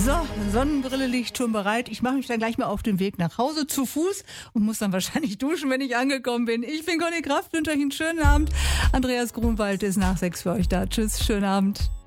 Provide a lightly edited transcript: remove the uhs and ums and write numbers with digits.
So, Sonnenbrille liegt schon bereit. Ich mache mich dann gleich mal auf den Weg nach Hause zu Fuß und muss dann wahrscheinlich duschen, wenn ich angekommen bin. Ich bin Conny Kraft, wünsche euch einen schönen Abend. Andreas Grunwald ist nach 6 für euch da. Tschüss, schönen Abend.